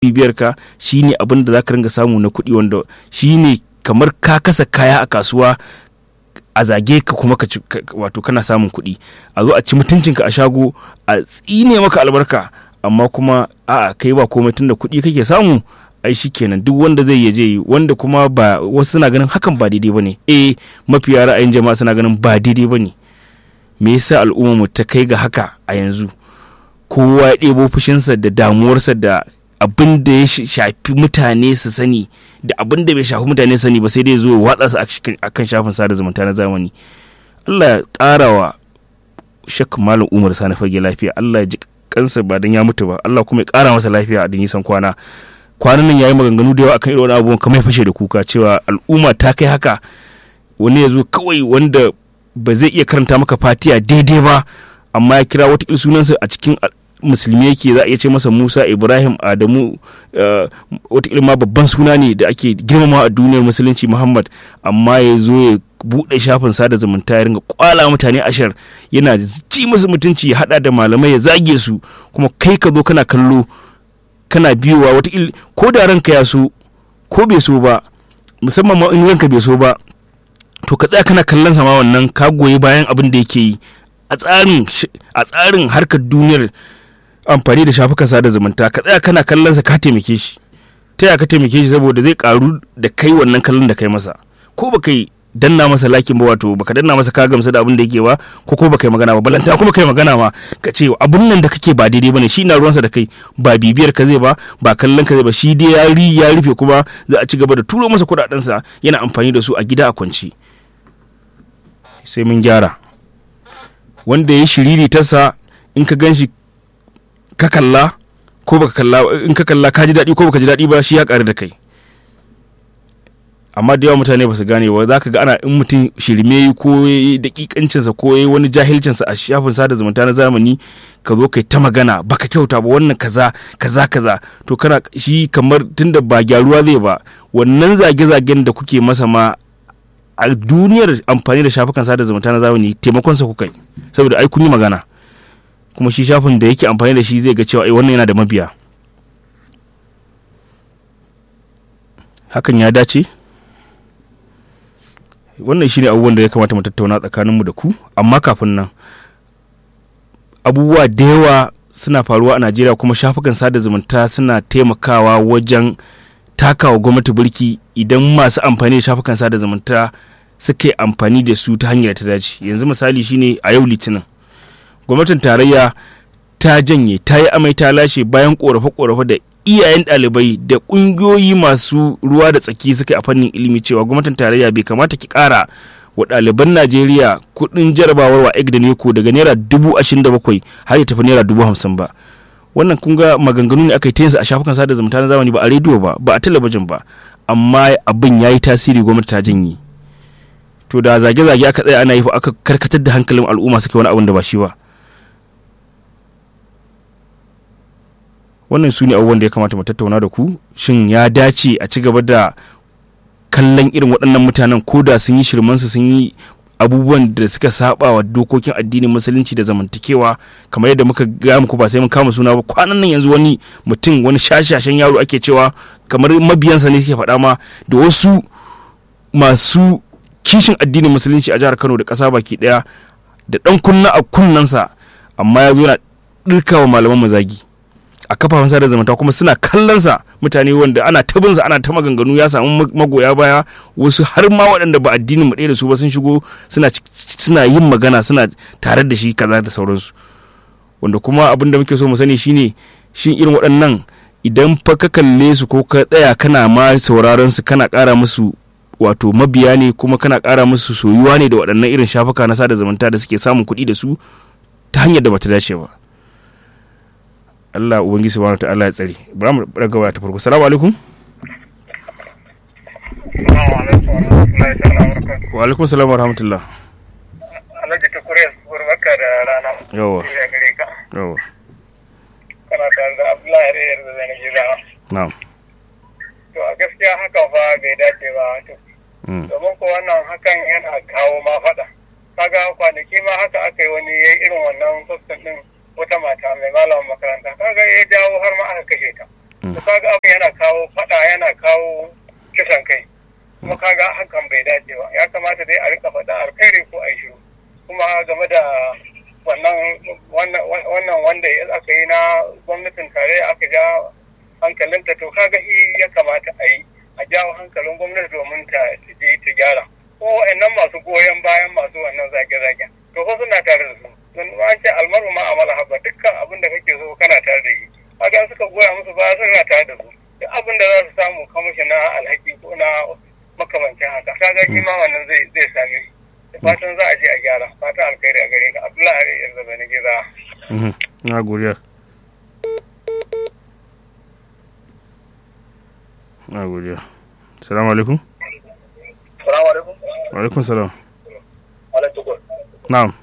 bibiyar ka shine abin da zaka ringa samu na kuɗi, wanda shine kamar ka kasa kaya a kasuwa a zage ka kuma wato kana samun kuɗi, a zo a ci mutuncinka a shago a tsine maka albarka, amma kuma a'a kai ba komai tunda kuɗi kake samu, ai shikenan duk wanda zai yaje yi, wanda kuma ba wasu suna ganin hakan ba daidai bane. Mafiya ra'ayin jama'a suna ganin ba daidai bane. Me yasa al'ummar mu ta kai ga haka a yanzu? Kowa ya ɗebo fushinsa da damuwarsa da abin da ya shafi mutane su sani da abin da bai shafi mutane sani ba, sai dai zo watsa su akan shafin sada zumunta na zamani. Allah ya ƙarawa Sheikh Malam Umar Sani Fage lafiya, Allah ya ji kansa ba dan ya mutu ba, Allah kuma ya ƙara masa lafiya da nisan kwanan nan yayi maganganu da yawa akan irin abubuwan, kamar ya fashe da kuka cewa al'umma ta kai haka wani ya zo kawai wanda ba zai iya karanta maka Fatiha daidai ba, amma ya kira wata sunansa a cikin musulmi yake, za a iya ce masa Musa, Ibrahim, Adamu, wata ma babban suna ne da ake girmama a duniyar musulunci, Muhammad, amma ya zo ya buɗe shafin sada zumunta ya ringa kwala mutane ashar, yana ci musu mutunci, ya hada da malamai ya zage su, kuma kai ka zo kana kallo kana biyowa, wata ko da ranka ya so ko bai so ba, musamman ma in ranka bai so ba, to ka tsaya kana kallon sa ma wannan ka goyi bayan abin da yake yi a tsarin harkar duniyar amfani da shafukan sada zumunta. Ka tsaya kana kallon sa ka taimake shi. Ta yaya ka taimake shi? Saboda zai karu da kai wannan kallon da kai masa, ko baka yi danna masa lakin ba, wato baka danna masa ka gamsu da abin da yake ba, ko baka yi magana ba, balanta kuma kai magana ma ka ce abun nan da kake ba daidai bane, shi na ruwansa da kai, ba bibiyar ka zai ba kallon ka zai ba, shi dai ya rufe, kuma za a ci gaba da turo masa kudaden sa yana amfani da su a gida a kwance. Sai mun gyara. Wanda ya shiriri ta sa, in ka ganshi ka kalla ko baka kalla, in ka kalla ka ji daɗi ko baka ji daɗi ba, shi ya ƙare da kai. Amma da yawa mutane ba su gane ba, za ka ga ana in mutum shirme ko daƙiƙancinsa ko wani jahilcinsa a shafin sada zumunta na zamani, ka zo kai ta magana baka kyauta ba, wannan kaza to kana shi kamar tunda ba gyaruwa zai ba, wannan zage-zagen da kuke masa ma a duniyar amfani da shafukan sada zumunta na zamani taimakonsa kuka yi, saboda ai kun yi magana, kuma shi shafin da yake amfani da shi zai ga cewa wannan yana da mabiya. Hakan ya dace? Wannan shine abubuwan da ya kamata mu tattauna tsakaninmu da ku, amma kafin nan abubuwa da yawa suna faruwa a Najeriya, kuma shafukan sada zumunta suna taimakawa wajen takawa gwamnati burki idan masu amfani da shafukan sada zumunta suka yi amfani da su ta hanyar ta dace. Yanzu misali shine a yau Litinin gwamnatin tarayya ta janye, ta yi amai ta lashe bayan korafe-korafe da iyayen ɗalibai da ƙungiyoyi masu ruwa da tsaki suka a fannin ilimi, cewa gwamnatin tarayya bai kamata ki ƙara wa ɗaliban Najeriya kuɗin jarabawar WAEC da NECO daga naira 27,000 har ya tafi naira 50,000 ba. Wannan kun ga maganganu ne aka yi ta yinsa a shafukan sada zumunta na zamani, ba a rediyo ba a talabijin ba, amma abin ya yi tasiri, gwamnati ta janye. To da zage-zage aka tsaya ana yi, aka karkatar da hankalin al'umma suke wani abin da ba shi ba. Wannan su ne abubuwan da ya kamata mu tattauna da ku. Shin ya dace a ci gaba da kallon irin waɗannan mutanen, ko da sun yi shirmansu, sun yi abubuwan da suka saba wa dokokin addinin musulunci da zamantakewa, kamar yadda muka ga muku, ba sai mun kama suna ba. Kwanan nan yanzu wani mutum, wani shashashen yaro ake cewa, kamar mabiyansa ne suke faɗa ma, da wasu masu kishin addinin musulunci a jihar Kano da ƙasa baki ɗaya, da ɗan kunna a kunnansa, amma ya zo yana ɗirkawa malaman mazagi a kafafen sada zumunta, kuma suna kallonsa mutane wanda ana tabinsa, ana ta maganganu, ya samu magoya baya, wasu har ma waɗanda ba addinin mu ɗaya da su ba sun shigo suna yin magana, suna tare da shi kaza da sauransu. Wanda kuma abin da muke so mu sani shine, shin irin waɗannan idan fa ka kalle su ko ka tsaya kana ma sauraron su, kana ƙara musu wato mabiya ne, kuma kana ƙara musu soyuwa ne da waɗannan irin shafuka na sada zumunta da suke samun kuɗi da su ta hanyar da bata dace ba. Allah ubangiji subhanahu wa ta'ala ya tsare. Bari mu daga waya ta farko. Assalamu alaikum. Wa alaikum assalam wa rahmatullah. Alhaji Tukure, barka da rana. Yawa. Yawa. Kana tare da Abdullahi Rayar da zai gida. Na'am. To a gaskiya hakan fa bai dace ba. Domin ko wannan hakan yana kawo ma faɗa. Kaga kwanaki ma haka aka yi wani irin wannan sassan din, wata mata mai malamin makaranta, kaga ya jawo har ma aka kashe ta. to kaga abin yana kawo fada, yana kawo kisan kai, kuma kaga hakan bai dace ba. Ya kamata dai a rika faɗa alkhairi ko a yi shiru. Kuma game da wannan wanda aka yi na gwamnatin tarayya aka ja hankalinta, to kaga shi ya kamata a yi, a jawo hankalin gwamnati domin ta je ta gyara. Ko wa'annan masu goyon bayan masu wannan zage-zagen, to ko suna tare da su. Don an ce almaru ma amala habba, dukkan abin da kake so kana tare da shi. Kaga suka goya musu baya suna tare da su. Duk abin da za su samu kamashi na alhaki ko na makamancin haka, kaga shi ma wannan zai same shi. Da fatan za a je a gyara. Fatan alkhairi a gare ka. Abdullahi yanzu bane gida. Na godiya. Na godiya. Assalamu alaikum. Assalamu alaikum. Wa alaikum salam. Alaikum. Na'am.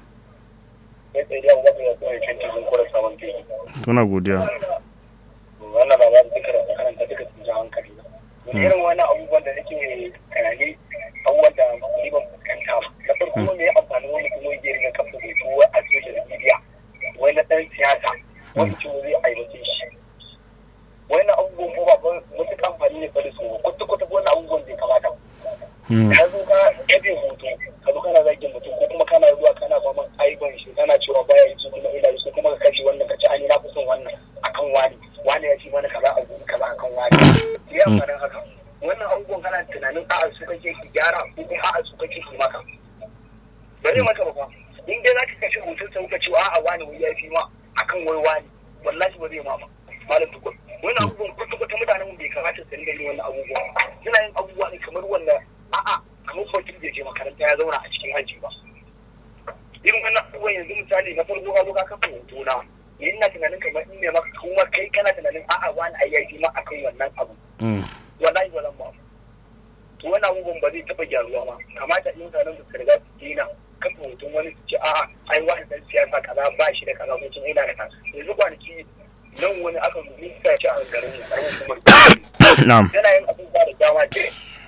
Tuna Tuna godiya. Wannan ba ba duka da karanta duka sun ji hankali. Irin wannan abubuwan da nake tunani, abubuwan da ni ban fuskanta ba. Na farko ne amfani wani kuma ya riga kafa da tuwa a social media. Wai na ɗan siyasa wani ciwo zai aiwace shi. Wannan abubuwan ko ba wasu kamfani ne fa da su kwata-kwata wannan abubuwan bai kamata ba. Ka zo ka kaje hoto, ka zo kana zagin mutum ko kuma kana zuwa kana faman aibon shi, kana cewa baya yi su kuma ina yi su kuma ka kashe wannan ka ci ani na fi son wannan akan wani ya ci mana kaza a gudu kaza akan wani. Ya amfanin haka. Wannan abubuwan kana tunanin a'a su kake ki gyara ko kuma a'a su kake ki maka. Ba zai maka ba fa. In dai za ka kashe hoton sa ka ce a'a wani wai ya fi ma akan wai wani, wallahi ba zai ma ba. Malam tukun. Wannan abubuwan kwata-kwata mutanen bai kamata su rinda yin wannan abubuwan. Suna yin abubuwa ne kamar wannan a'a kamar mutum da je makaranta ya zauna a cikin aji ba. Irin wannan abubuwan yanzu misali na farko ka zo ka kafa hoto na, ni ina tunanin kamar in ne maka kuma kai kana tunanin a'a wani ai yayi ma akan wannan abu. Wallahi ba zan ba. To wannan abubuwan ba zai taɓa gyaruwa ba. Kamata in mutanen su riga su dina kafa hoton wani su ce a'a ai wani dan siyasa kaza ba shi da kaza mutum yana da kaza. Yanzu kwanaki nan wani aka zubi sa ci a garin kuma. Na'am. Yana yin abubuwa da dama ce.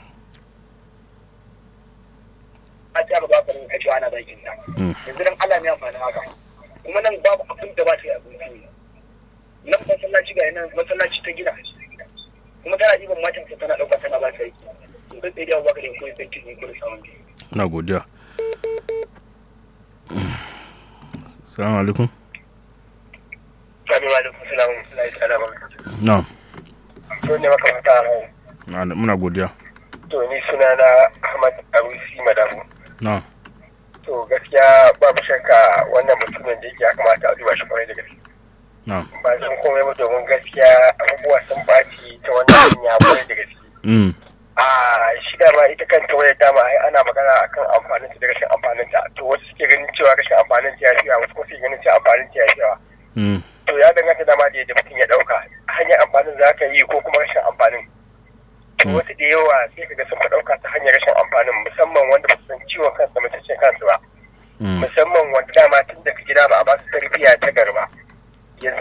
A ta ba ka rinka cewa ana bakin ta. Yanzu dan Allah ne amfani haka. Kuma nan babu abin da ba ta yi abinci. Nan masallaci ga nan masallaci ta gina. Kuma tana ɗiban matan ta tana ɗauka tana ba ta yi. To kai sai dai Abu Bakar ya koyi sarki ne ko da sawan biyu. Na godiya. Assalamu alaikum. Assalamu alaikum. Assalamu alaikum. Na'am. To ne maka fata rai. Muna godiya. To ni sunana Ahmad Arusi Madamu. Na'am. To gaskiya babu shakka wannan mutumin da yake ya kamata a duba shi kwarai da gaske. Na'am. Ba zan komai ba domin gaskiya abubuwa sun ɓaci ta wannan hanya kwarai da gaske. Shi dama ita kanta wayar dama ai ana magana akan amfanin ta da rashin amfanin ta. To wasu suke ganin cewa rashin amfanin ta ya fi yawa, wasu kuma suke ganin cewa amfanin ta ya fi yawa. To ya danganta dama da yadda mutum ya ɗauka. Hanyar amfanin za ka yi ko kuma rashin amfanin. Wasu da yawa sai ka ga sun ɗauka ta hanyar rashin amfanin, musamman wanda ba su san ciwon kansu da mutuncin kansu ba. Musamman wanda dama tun da gida ba a ba su tarbiyya ta garba.